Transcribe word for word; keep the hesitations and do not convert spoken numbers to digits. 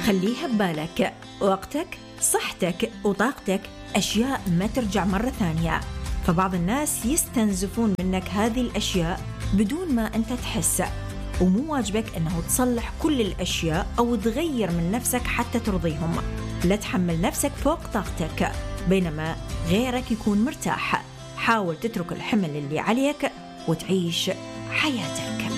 خليها ببالك، وقتك، صحتك وطاقتك أشياء ما ترجع مرة ثانية. فبعض الناس يستنزفون منك هذه الأشياء بدون ما أنت تحس، ومو واجبك أنه تصلح كل الأشياء أو تغير من نفسك حتى ترضيهم. لا تحمل نفسك فوق طاقتك بينما غيرك يكون مرتاح. حاول تترك الحمل اللي عليك وتعيش حياتك.